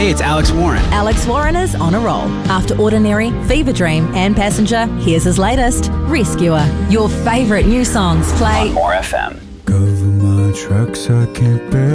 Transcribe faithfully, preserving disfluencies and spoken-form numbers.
Hey, it's Alex Warren. Alex Warren is on a roll. After Ordinary, Fever Dream and Passenger, here's his latest, Rescuer. Your favourite new songs play on More F M. Cover my tracks, I can't bear